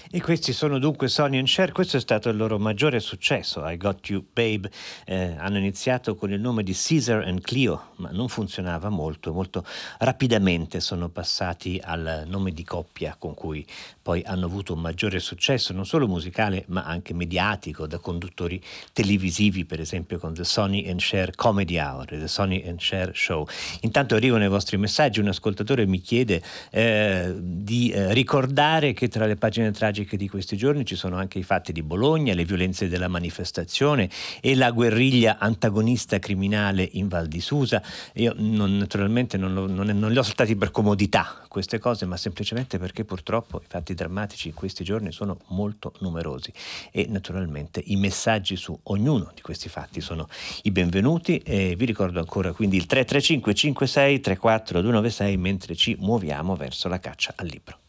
E questi sono dunque Sonny and Cher. Questo è stato il loro maggiore successo, I Got You Babe. Hanno iniziato con il nome di Caesar and Cleo, ma non funzionava molto, molto rapidamente sono passati al nome di coppia con cui poi hanno avuto un maggiore successo, non solo musicale ma anche mediatico, da conduttori televisivi, per esempio con The Sonny and Cher Comedy Hour, The Sonny and Cher Show. Intanto arrivano i vostri messaggi. Un ascoltatore mi chiede di ricordare che tra le pagine tragiche di questi giorni ci sono anche i fatti di Bologna, le violenze della manifestazione e la guerriglia antagonista criminale in Val di Susa. Io naturalmente non li ho saltati per comodità queste cose, ma semplicemente perché purtroppo i fatti drammatici in questi giorni sono molto numerosi e naturalmente i messaggi su ognuno di questi fatti sono i benvenuti. E vi ricordo ancora quindi il 335 56 34 296 mentre ci muoviamo verso la caccia al libro.